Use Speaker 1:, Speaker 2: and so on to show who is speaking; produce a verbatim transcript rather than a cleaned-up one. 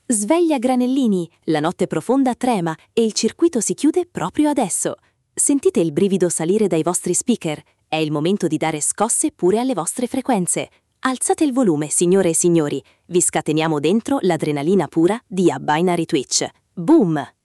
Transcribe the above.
Speaker 1: Sveglia Granellini, la notte profonda trema e il circuito si chiude proprio adesso. Sentite il brivido salire dai vostri speaker. È il momento di dare scosse pure alle vostre frequenze. Alzate il volume, signore e signori. Vi scateniamo dentro l'adrenalina pura di A Binary Twitch. Boom!